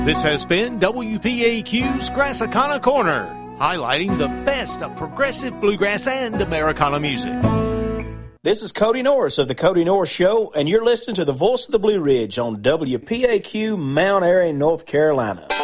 This has been WPAQ's Grassacana Corner, highlighting the best of progressive bluegrass and Americana music. This is Cody Norris of The Cody Norris Show, and you're listening to the Voice of the Blue Ridge on WPAQ, Mount Airy, North Carolina.